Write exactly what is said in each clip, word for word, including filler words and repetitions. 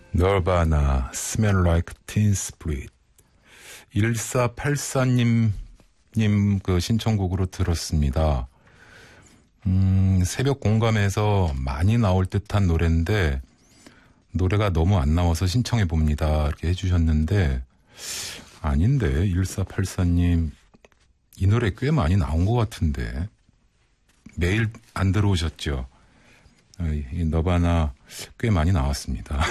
너바나 Smell Like Teen Spirit. 일사팔사님 님 그 신청곡으로 들었습니다. 음, 새벽 공감에서 많이 나올 듯한 노래인데 노래가 너무 안 나와서 신청해 봅니다. 이렇게 해주셨는데 아닌데 일사팔사님 이 노래 꽤 많이 나온 것 같은데 매일 안 들어오셨죠? 이 너바나 꽤 많이 나왔습니다.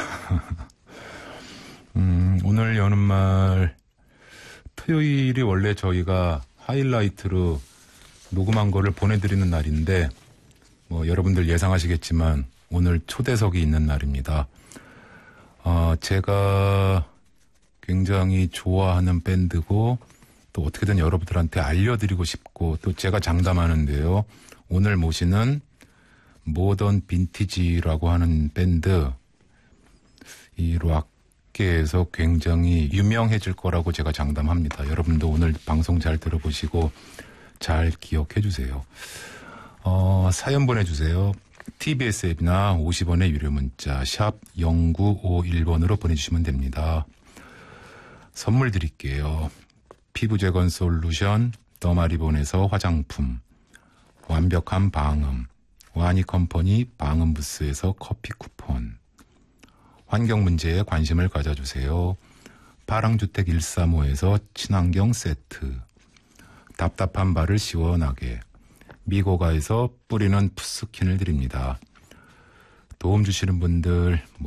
음, 오늘 여는 말 토요일이 원래 저희가 하이라이트로 녹음한 거를 보내드리는 날인데 뭐 여러분들 예상하시겠지만 오늘 초대석이 있는 날입니다. 어, 제가 굉장히 좋아하는 밴드고 또 어떻게든 여러분들한테 알려드리고 싶고 또 제가 장담하는데요. 오늘 모시는 모던 빈티지라고 하는 밴드 이 락계에서 굉장히 유명해질 거라고 제가 장담합니다. 여러분도 오늘 방송 잘 들어보시고 잘 기억해 주세요. 어, 사연 보내주세요. 티비에스 앱이나 오십 원의 유료 문자 샵 공구오일 번으로 보내주시면 됩니다. 선물 드릴게요. 피부재건 솔루션 더마리본에서 화장품, 완벽한 방음 와니컴퍼니 방음부스에서 커피 쿠폰, 환경문제에 관심을 가져주세요. 파랑주택 일삼오에서 친환경 세트, 답답한 발을 시원하게 미고가에서 뿌리는 푸스킨을 드립니다. 도움 주시는 분들